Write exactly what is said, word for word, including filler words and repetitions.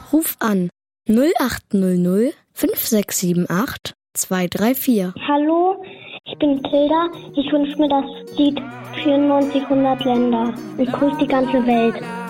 Ruf an null acht null null fünf sechs sieben acht zwei drei vier. Hallo, ich bin Tilda. Ich wünsche mir das Lied vierundneunzig hundert Länder. Ich grüße die ganze Welt.